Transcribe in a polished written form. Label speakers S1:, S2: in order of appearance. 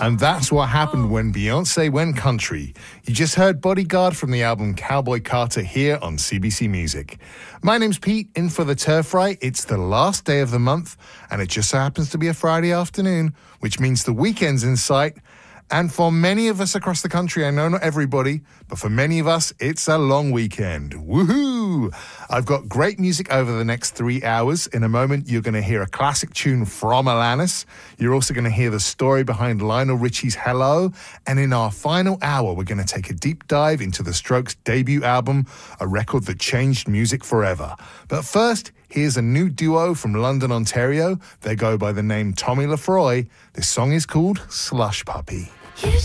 S1: And that's what happened when Beyoncé went country. You just heard Bodyguard from the album Cowboy Carter here on CBC Music. My name's Pete, in for the Turf Right. It's the last day of the month, and it just so happens to be a Friday afternoon, which means the weekend's in sight. And for many of us across the country, I know not everybody, but for many of us, it's a long weekend. Woohoo! I've got great music over the next 3 hours. In a moment, you're going to hear a classic tune from Alanis. You're also going to hear the story behind Lionel Richie's Hello. And in our final hour, we're going to take a deep dive into the Strokes' debut album, a record that changed music forever. But first, here's a new duo from London, Ontario. They go by the name Tommy Lefroy. This song is called Slush Puppy.